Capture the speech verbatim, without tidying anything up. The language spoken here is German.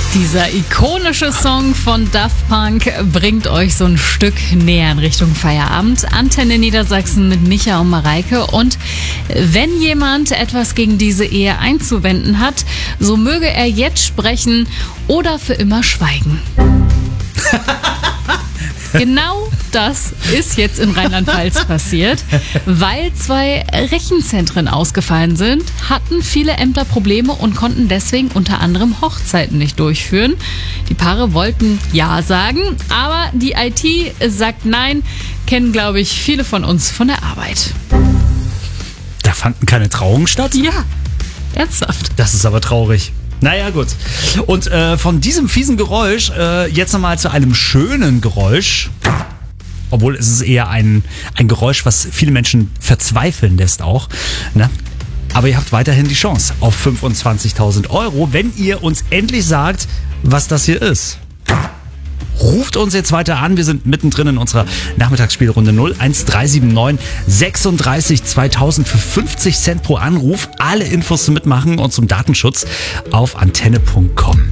Dieser ikonische Song von Daft Punk bringt euch so ein Stück näher in Richtung Feierabend. Antenne Niedersachsen mit Micha und Mareike. Und wenn jemand etwas gegen diese Ehe einzuwenden hat, so möge er jetzt sprechen oder für immer schweigen. Genau das ist jetzt in Rheinland-Pfalz passiert. Weil zwei Rechenzentren ausgefallen sind, hatten viele Ämter Probleme und konnten deswegen unter anderem Hochzeiten nicht durchführen. Die Paare wollten Ja sagen, aber die I T sagt Nein, kennen, glaube ich, viele von uns von der Arbeit. Da fanden keine Trauungen statt? Ja, ernsthaft. Das ist aber traurig. Naja, gut. Und äh, von diesem fiesen Geräusch äh, jetzt nochmal zu einem schönen Geräusch. Obwohl es ist eher ein, ein Geräusch, was viele Menschen verzweifeln lässt auch. Ne? Aber ihr habt weiterhin die Chance auf fünfundzwanzigtausend Euro, wenn ihr uns endlich sagt, was das hier ist. Ruft uns jetzt weiter an. Wir sind mittendrin in unserer Nachmittagsspielrunde null eins drei sieben neun sechsunddreißig zweitausend für fünfzig Cent pro Anruf. Alle Infos zum Mitmachen und zum Datenschutz auf antenne punkt com.